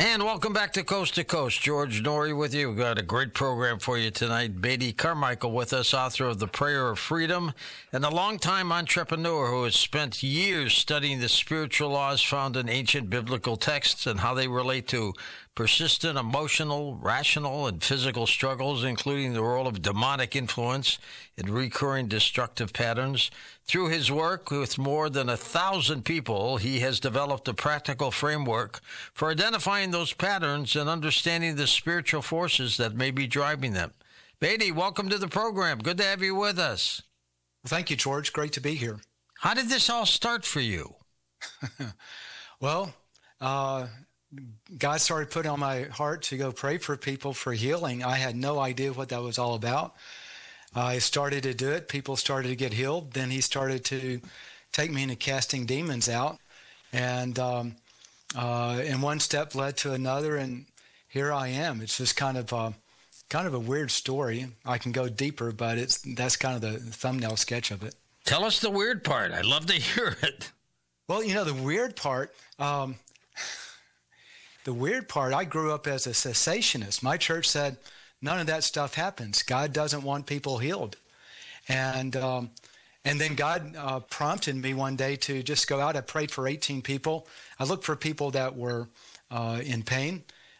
And welcome back to Coast. George Norrie with you. We've got a great program for you tonight. Beatty Carmichael with us, author of The Prayer of Freedom, and a longtime entrepreneur who has spent years studying the spiritual laws found in ancient biblical texts and how they relate to persistent emotional, rational, and physical struggles, including the role of demonic influence in recurring destructive patterns. Through his work with more than 1,000 people, he has developed a practical framework for identifying those patterns and understanding the spiritual forces that may be driving them. Beatty, welcome to the program. Good to have you with us. Thank you, George. Great to be here. How did this all start for you? Well, God started putting on my heart to go pray for people for healing. I had no idea what that was all about. I started to do it. People started to get healed. Then he started to take me into casting demons out. And one step led to another, and here I am. It's just kind of a weird story. I can go deeper, but that's kind of the thumbnail sketch of it. Tell us the weird part. I'd love to hear it. Well, the weird part, I grew up as a cessationist. My church said, none of that stuff happens. God doesn't want people healed. And then God prompted me one day to just go out. I prayed for 18 people. I looked for people that were in pain.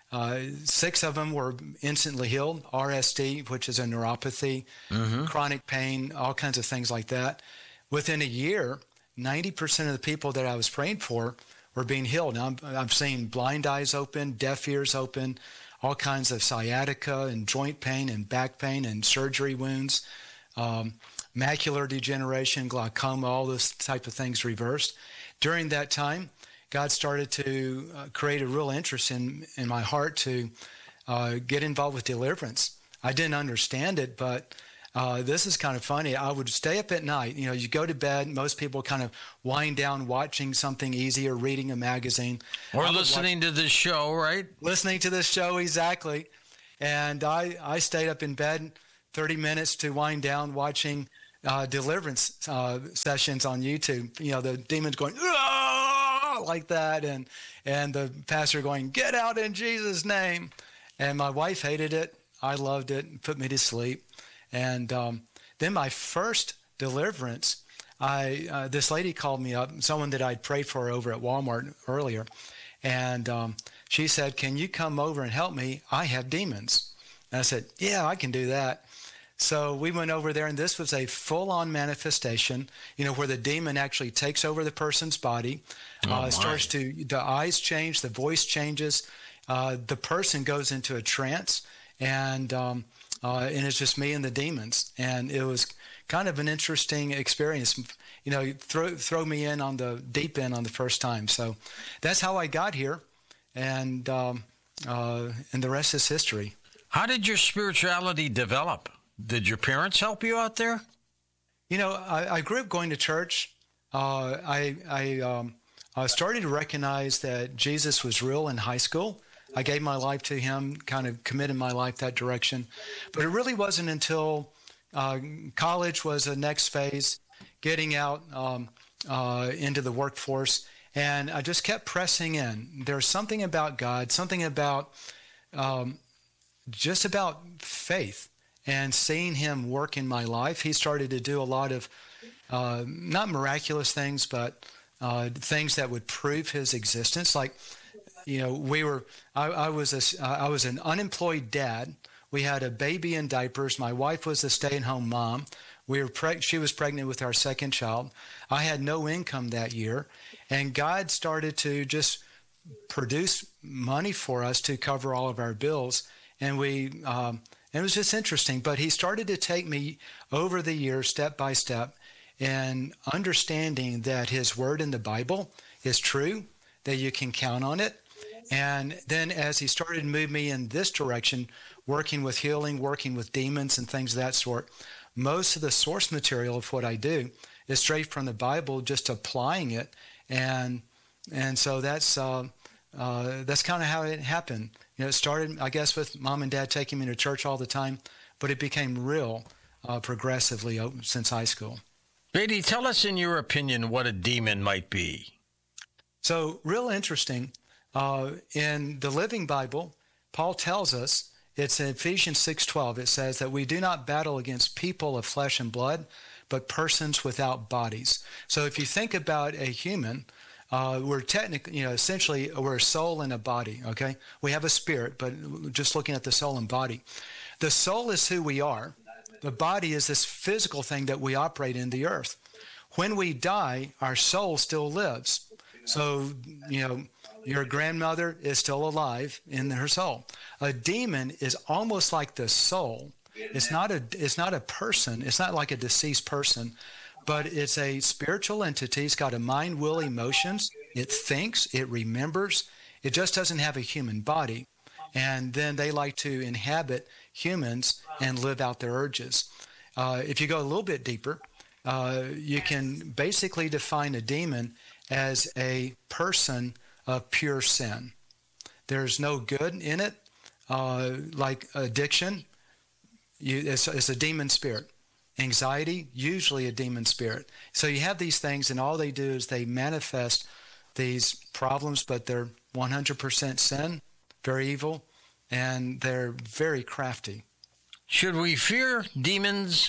6 of them were instantly healed. RSD, which is a neuropathy, chronic pain, all kinds of things like that. Within a year, 90% of the people that I was praying for were being healed. Now, I'm seeing blind eyes open, deaf ears open, all kinds of sciatica and joint pain and back pain and surgery wounds, macular degeneration, glaucoma, all those type of things reversed. During that time, God started to create a real interest in my heart to get involved with deliverance. I didn't understand it, but this is kind of funny. I would stay up at night. You go to bed. Most people kind of wind down watching something easy or reading a magazine. Or listening to this show, right? Listening to this show, exactly. And I stayed up in bed 30 minutes to wind down watching deliverance sessions on YouTube. The demons going, "Ah!" like that, and the pastor going, "Get out in Jesus' name." And my wife hated it. I loved it. It put me to sleep. And then my first deliverance, this lady called me up, someone that I'd prayed for over at Walmart earlier, and she said, "Can you come over and help me? I have demons." And I said, "Yeah, I can do that." So we went over there, and this was a full-on manifestation, where the demon actually takes over the person's body, the eyes change, the voice changes, the person goes into a trance, and it's just me and the demons. And it was kind of an interesting experience. Throw me in on the deep end on the first time. So that's how I got here, and the rest is history. How did your spirituality develop? Did your parents help you out there? I grew up going to church. I started to recognize that Jesus was real in high school. I gave my life to him, kind of committed my life that direction. But it really wasn't until college was the next phase, getting out into the workforce. And I just kept pressing in. There's something about God, something about just about faith and seeing him work in my life. He started to do a lot of not miraculous things, but things that would prove his existence. Like, I was an unemployed dad. We had a baby in diapers. My wife was a stay-at-home mom. She was pregnant with our second child. I had no income that year, and God started to just produce money for us to cover all of our bills. And it was just interesting. But he started to take me over the years, step by step, and understanding that his word in the Bible is true, that you can count on it. And then as he started to move me in this direction, working with healing, working with demons and things of that sort, most of the source material of what I do is straight from the Bible, just applying it. And so that's kind of how it happened. It started, I guess, with mom and dad taking me to church all the time, but it became real progressively since high school. Beatty, tell us in your opinion what a demon might be. So real interesting. In the Living Bible, Paul tells us, it's in Ephesians 6:12, it says that we do not battle against people of flesh and blood, but persons without bodies. So if you think about a human, we're technically, essentially we're a soul and a body, okay? We have a spirit, but just looking at the soul and body. The soul is who we are. The body is this physical thing that we operate in the earth. When we die, our soul still lives. So, your grandmother is still alive in her soul. A demon is almost like the soul. It's not a person. It's not like a deceased person, but it's a spiritual entity. It's got a mind, will, emotions. It thinks, it remembers. It just doesn't have a human body. And then they like to inhabit humans and live out their urges. If you go a little bit deeper, you can basically define a demon as a person of pure sin. There's no good in it, like addiction. It's a demon spirit. Anxiety, usually a demon spirit. So you have these things, and all they do is they manifest these problems, but they're 100% sin, very evil, and they're very crafty. Should we fear demons?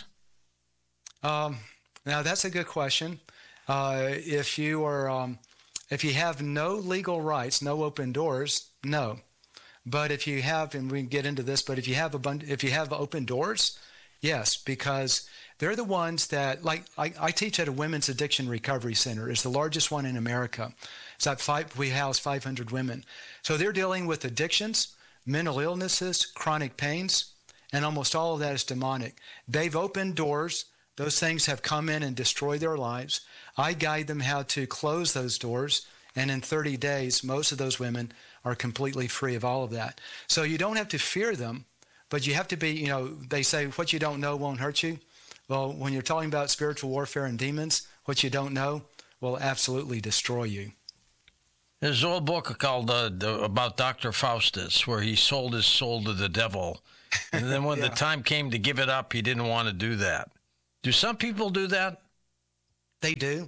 Now that's a good question. If you have no legal rights, no open doors, no. But if you have, and we can get into this, but if you have open doors, yes, because they're the ones that, like I teach at a women's addiction recovery center. It's the largest one in America. We house 500 women. So they're dealing with addictions, mental illnesses, chronic pains, and almost all of that is demonic. They've opened doors. Those things have come in and destroyed their lives. I guide them how to close those doors, and in 30 days, most of those women are completely free of all of that. So you don't have to fear them, but you have to be, they say what you don't know won't hurt you. Well, when you're talking about spiritual warfare and demons, what you don't know will absolutely destroy you. There's an old book called about Dr. Faustus, where he sold his soul to the devil. And then when the time came to give it up, he didn't want to do that. Do some people do that? They do.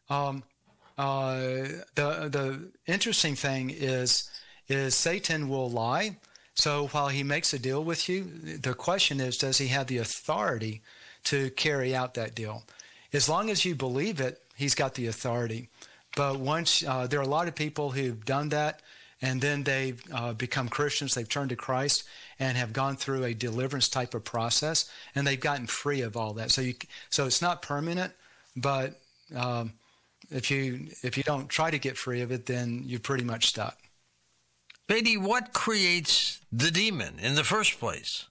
The interesting thing is Satan will lie. So while he makes a deal with you, the question is, does he have the authority to carry out that deal? As long as you believe it, he's got the authority. But once there are a lot of people who've done that, and then they've become Christians, they've turned to Christ and have gone through a deliverance type of process, and they've gotten free of all that. So it's not permanent, but if you don't try to get free of it, then you're pretty much stuck. Beatty, what creates the demon in the first place?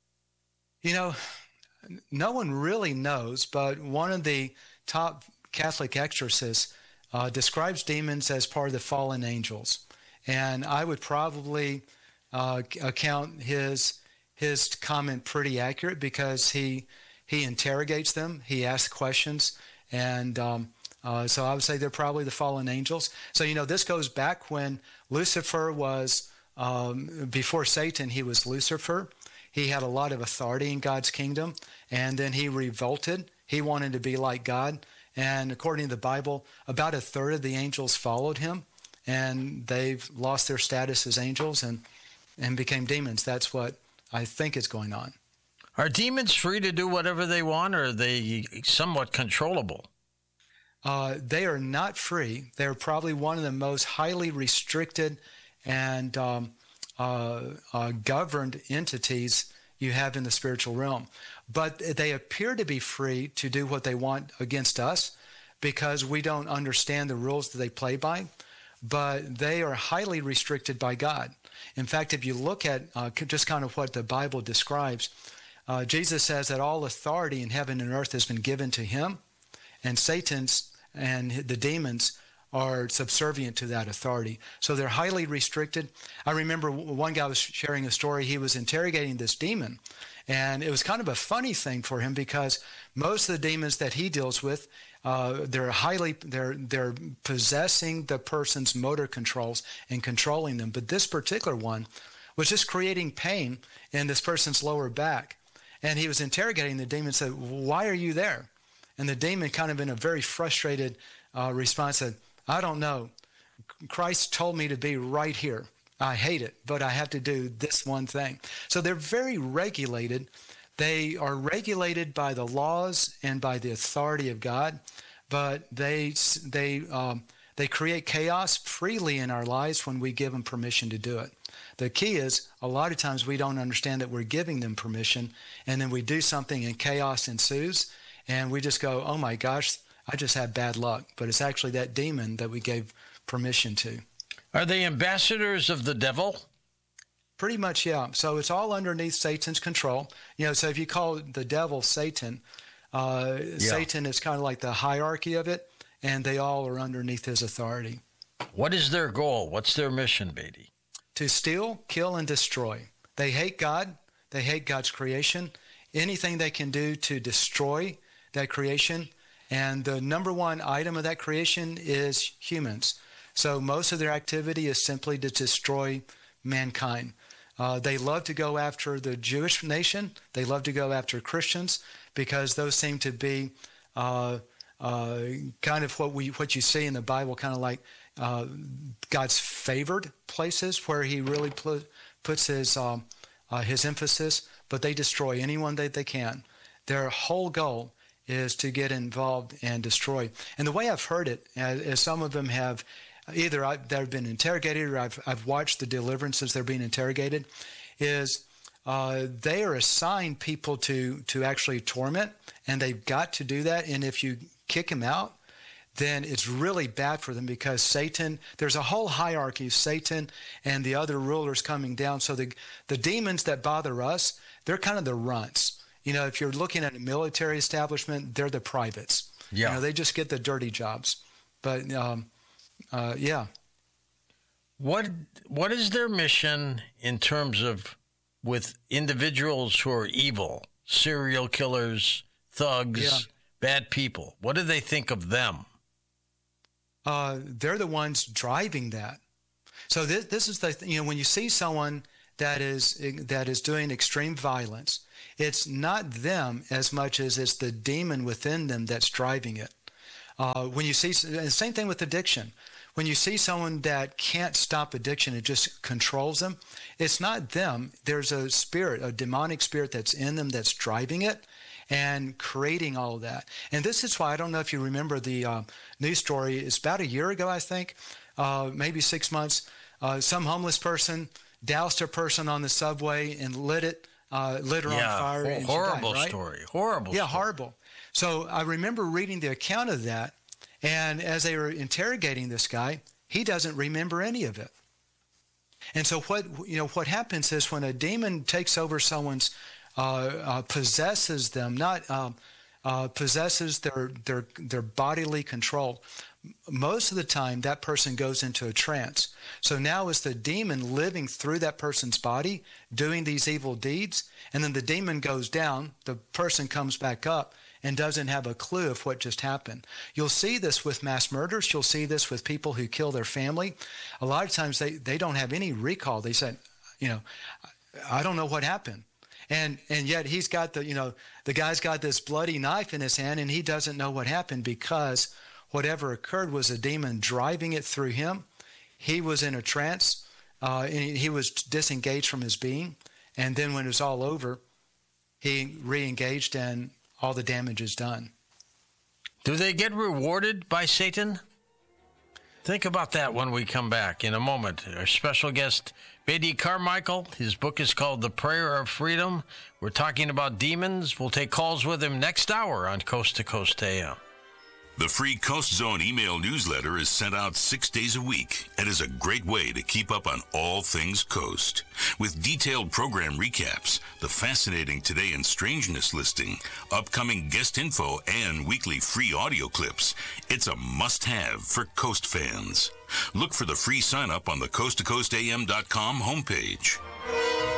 No one really knows, but one of the top Catholic exorcists describes demons as part of the fallen angels. And I would probably account his comment pretty accurate, because he interrogates them, he asks questions, and so I would say they're probably the fallen angels. So, this goes back when Lucifer was, before Satan, he was Lucifer. He had a lot of authority in God's kingdom, and then he revolted. He wanted to be like God. And according to the Bible, about a third of the angels followed him, and they've lost their status as angels and became demons. That's what I think is going on. Are demons free to do whatever they want, or are they somewhat controllable? They are not free. They're probably one of the most highly restricted and governed entities you have in the spiritual realm. But they appear to be free to do what they want against us, because we don't understand the rules that they play by. But they are highly restricted by God. In fact, if you look at just kind of what the Bible describes, Jesus says that all authority in heaven and earth has been given to him, and Satan's and the demons are subservient to that authority. So they're highly restricted. I remember one guy was sharing a story. He was interrogating this demon, and it was kind of a funny thing for him, because most of the demons that he deals with, they're possessing the person's motor controls and controlling them. But this particular one was just creating pain in this person's lower back. And he was interrogating the demon and said, "Why are you there?" And the demon, kind of in a very frustrated response, said, "I don't know, Christ told me to be right here. I hate it, but I have to do this one thing. So they're very regulated. They are regulated by the laws and by the authority of God, but they create chaos freely in our lives when we give them permission to do it. The key is a lot of times we don't understand that we're giving them permission, and then we do something and chaos ensues, and we just go, oh my gosh, I just had bad luck. But it's actually that demon that we gave permission to. Are they ambassadors of the devil? Pretty much, yeah. So it's all underneath Satan's control. So if you call the devil Satan, Satan is kind of like the hierarchy of it, and they all are underneath his authority. What is their goal? What's their mission, Beatty? To steal, kill, and destroy. They hate God. They hate God's creation. Anything they can do to destroy that creation. And the number one item of that creation is humans. So most of their activity is simply to destroy mankind. They love to go after the Jewish nation. They love to go after Christians because those seem to be kind of what you see in the Bible, kind of like God's favored places where he really puts his emphasis, but they destroy anyone that they can. Their whole goal is to get involved and destroy. And the way I've heard it, as some of them have either they've been interrogated or I've watched the deliverances they're being interrogated, is they are assigned people to actually torment, and they've got to do that. And if you kick them out, then it's really bad for them because Satan, there's a whole hierarchy of Satan and the other rulers coming down. So the demons that bother us, they're kind of the runts. If you're looking at a military establishment, they're the privates. Yeah. They just get the dirty jobs. But yeah. What is their mission in terms of with individuals who are evil, serial killers, thugs, bad people? What do they think of them? They're the ones driving that. So this is when you see someone that is doing extreme violence, it's not them as much as it's the demon within them that's driving it. When you see, and same thing with addiction. When you see someone that can't stop addiction, it just controls them. It's not them. There's a spirit, a demonic spirit that's in them that's driving it and creating all of that. And this is why, I don't know if you remember the news story. It's about a year ago, I think, maybe 6 months. Some homeless person doused a person on the subway and lit her on fire. And horrible she died, right? Story. Horrible. Yeah, story. horrible. So I remember reading the account of that, and as they were interrogating this guy, he doesn't remember any of it. And so what happens is when a demon takes over someone's possesses them, possesses their bodily control, most of the time that person goes into a trance. So now it's the demon living through that person's body, doing these evil deeds, and then the demon goes down, the person comes back up and doesn't have a clue of what just happened. You'll see this with mass murders. You'll see this with people who kill their family. A lot of times they don't have any recall. They say, I don't know what happened. And yet he's got the guy's got this bloody knife in his hand, and he doesn't know what happened because whatever occurred was a demon driving it through him. He was in a trance, and he was disengaged from his being. And then when it was all over, he re-engaged and all the damage is done. Do they get rewarded by Satan? Think about that when we come back in a moment. Our special guest, Beatty Carmichael. His book is called The Prayer of Freedom. We're talking about demons. We'll take calls with him next hour on Coast to Coast AM. The free Coast Zone email newsletter is sent out 6 days a week and is a great way to keep up on all things Coast. With detailed program recaps, the fascinating Today in Strangeness listing, upcoming guest info, and weekly free audio clips, it's a must-have for Coast fans. Look for the free sign-up on the coasttocoastam.com homepage.